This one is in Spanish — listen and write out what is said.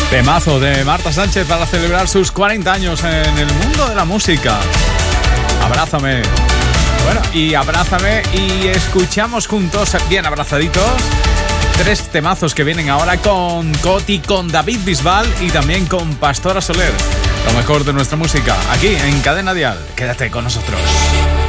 Temazo de Marta Sánchez para celebrar sus 40 años en el mundo de la música. Abrázame. Bueno, y abrázame y escuchamos juntos, bien abrazaditos, 3 temazos que vienen ahora con Coti, con David Bisbal y también con Pastora Soler. Lo mejor de nuestra música, aquí en Cadena Dial. Quédate con nosotros.